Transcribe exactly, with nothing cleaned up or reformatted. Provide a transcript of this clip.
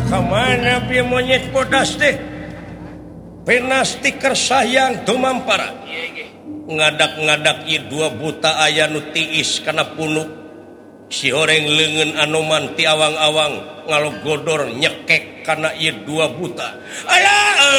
Kemana pieu monyet bodas teh? Penastik sayang tumampara. Ngadak-ngadak ieu dua buta aya nu tiis kana punuk. Si horeng leungeun anoman ti awang-awang ngalogodor nyekek kana ieu dua buta. Alah